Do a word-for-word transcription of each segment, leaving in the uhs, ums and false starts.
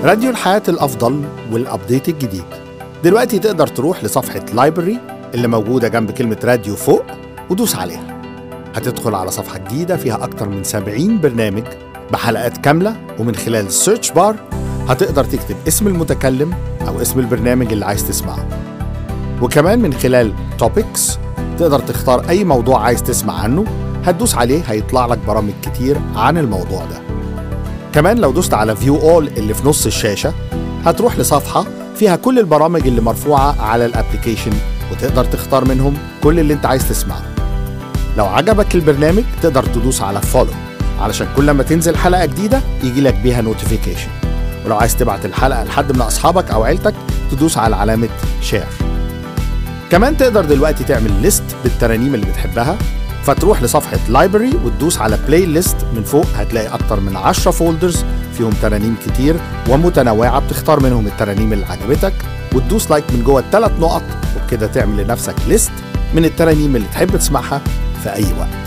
راديو الحياة الأفضل والأبديت الجديد. دلوقتي تقدر تروح لصفحة لايبرري اللي موجودة جنب كلمة راديو فوق ودوس عليها. هتدخل على صفحة جديدة فيها أكتر من سبعين برنامج بحلقات كاملة، ومن خلال السيرش بار هتقدر تكتب اسم المتكلم أو اسم البرنامج اللي عايز تسمعه. وكمان من خلال توبكس تقدر تختار أي موضوع عايز تسمع عنه، هتدوس عليه هيطلع لك برامج كتير عن الموضوع ده. كمان لو دوست على فيو اول اللي في نص الشاشة هتروح لصفحة فيها كل البرامج اللي مرفوعة على الابليكيشن، وتقدر تختار منهم كل اللي انت عايز تسمعه. لو عجبك البرنامج تقدر تدوس على فولو علشان كل ما تنزل حلقة جديدة يجي لك بيها نوتيفيكيشن. ولو عايز تبعت الحلقة لحد من أصحابك أو عيلتك تدوس على علامة شير. كمان تقدر دلوقتي تعمل ليست بالترانيم اللي بتحبها، فتروح لصفحة لايبرري وتدوس على بلاي ليست. من فوق هتلاقي أكتر من عشرة فولدرز فيهم ترانيم كتير ومتنوعة، بتختار منهم الترانيم اللي عجبتك وتدوس لايك من جوه الثلاث نقط، وبكده تعمل لنفسك ليست من الترانيم اللي تحب تسمعها في أي وقت.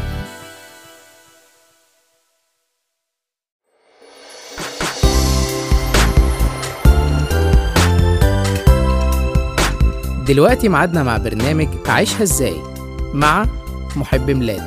دلوقتي معادنا مع برنامج عيشها ازاي مع محب ميلاد.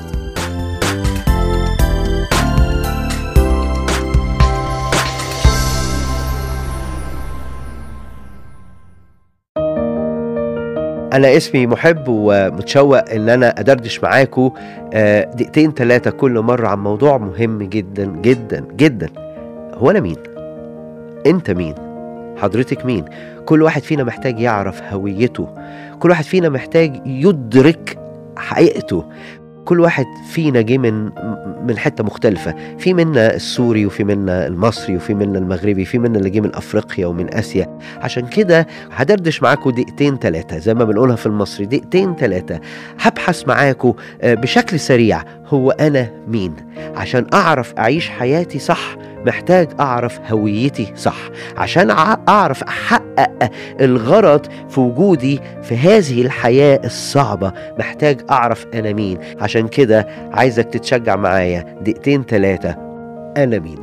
أنا اسمي محب ومتشوق إن أنا أدردش معاكم دقيقتين ثلاثة كل مرة عن موضوع مهم جدا جدا جدا. هو أنا مين؟ أنت مين؟ حضرتك مين؟ كل واحد فينا محتاج يعرف هويته، كل واحد فينا محتاج يدرك حقيقته. كل واحد فينا جه من من حتة مختلفة، في منا السوري وفي منا المصري وفي منا المغربي، في منا اللي جه من أفريقيا ومن آسيا. عشان كده هدردش معاكم دقيقتين ثلاثة زي ما بنقولها في المصري، دقيقتين ثلاثة هبحث معاكم بشكل سريع هو أنا مين. عشان أعرف أعيش حياتي صح محتاج أعرف هويتي صح. عشان أعرف أحقق الغرض في وجودي في هذه الحياة الصعبة محتاج أعرف أنا مين. عشان كده عايزك تتشجع معايا دقيقتين ثلاثة. أنا مين؟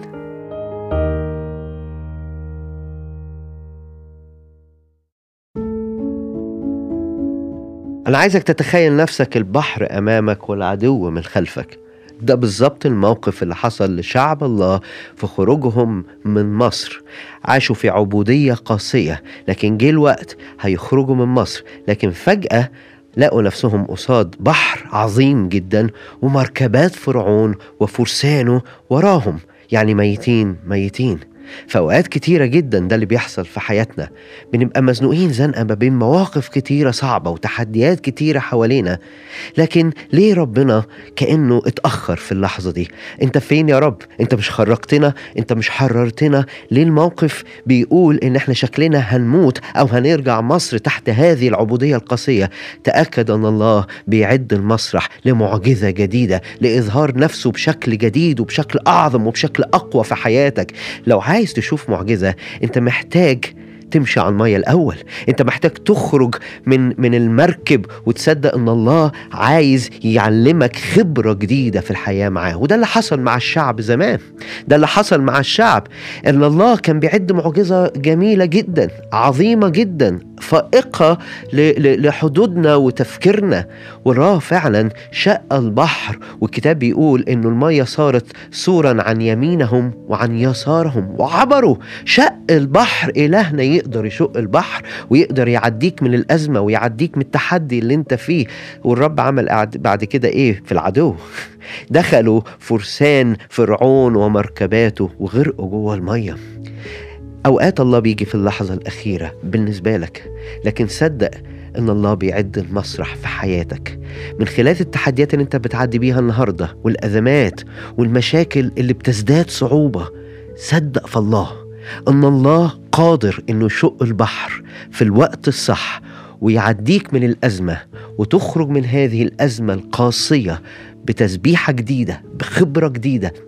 أنا عايزك تتخيل نفسك البحر أمامك والعدو من خلفك. ده بالظبط الموقف اللي حصل لشعب الله في خروجهم من مصر. عاشوا في عبودية قاسية، لكن جه الوقت هيخرجوا من مصر، لكن فجأة لقوا نفسهم قصاد بحر عظيم جدا ومركبات فرعون وفرسانه وراهم، يعني ميتين ميتين. فأوقات كتيرة جدا ده اللي بيحصل في حياتنا، بنبقى مزنوقين زنقة ما بين مواقف كتيرة صعبة وتحديات كتيرة حوالينا. لكن ليه ربنا كأنه اتأخر في اللحظة دي؟ انت فين يا رب؟ انت مش خرجتنا؟ انت مش حررتنا؟ ليه الموقف بيقول ان احنا شكلنا هنموت او هنرجع مصر تحت هذه العبودية القاسية؟ تأكد ان الله بيعد المسرح لمعجزة جديدة، لإظهار نفسه بشكل جديد وبشكل أعظم وبشكل أقوى في حياتك. لو عايز تشوف معجزة انت محتاج تمشي على المية الأول. انت محتاج تخرج من من المركب وتصدق ان الله عايز يعلمك خبرة جديدة في الحياة معاه. وده اللي حصل مع الشعب زمان، ده اللي حصل مع الشعب، ان الله كان بيعد معجزة جميلة جدا عظيمة جدا فائقة لحدودنا وتفكيرنا. وراه فعلا شق البحر، والكتاب بيقول انه المية صارت سورا عن يمينهم وعن يسارهم وعبروا. شق البحر. إلهنا يقدر يشق البحر ويقدر يعديك من الأزمة ويعديك من التحدي اللي انت فيه. والرب عمل بعد كده ايه في العدو؟ دخلوا فرسان فرعون ومركباته وغرقوا جوه المية. أوقات الله بيجي في اللحظة الأخيرة بالنسبة لك، لكن صدق إن الله بيعد المسرح في حياتك من خلال التحديات اللي انت بتعدي بيها النهاردة والأزمات والمشاكل اللي بتزداد صعوبة. صدق في الله إن الله قادر إنه يشق البحر في الوقت الصح ويعديك من الأزمة وتخرج من هذه الأزمة القاسية بتسبيحة جديدة، بخبرة جديدة،